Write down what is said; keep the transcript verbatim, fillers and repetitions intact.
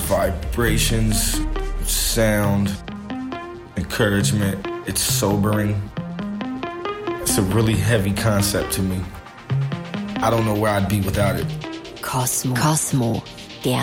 vibrations, sound, encouragement. It's sobering. It's a really heavy concept to me. I don't know where I'd be without it. Cosmo. Cosmo.